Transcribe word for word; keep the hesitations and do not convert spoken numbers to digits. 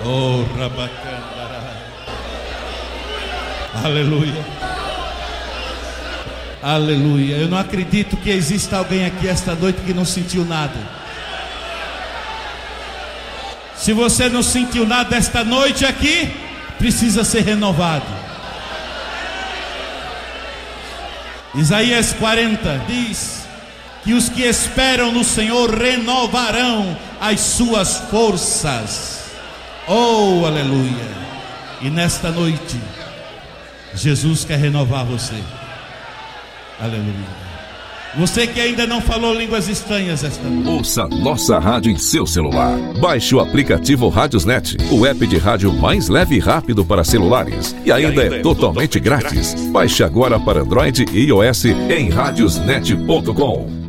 Oh, Rabacandara. Aleluia. Aleluia. Eu não acredito que exista alguém aqui esta noite que não sentiu nada. Se você não sentiu nada esta noite aqui, precisa ser renovado. Isaías quarenta diz que os que esperam no Senhor renovarão as suas forças. Oh, aleluia. E nesta noite Jesus quer renovar você. Aleluia. Você que ainda não falou línguas estranhas esta noite, ouça nossa rádio em seu celular. Baixe o aplicativo Radiosnet, o app de rádio mais leve e rápido para celulares. E ainda, e ainda é, é totalmente, totalmente grátis. grátis. Baixe agora para Android e iOS em radiosnet ponto com.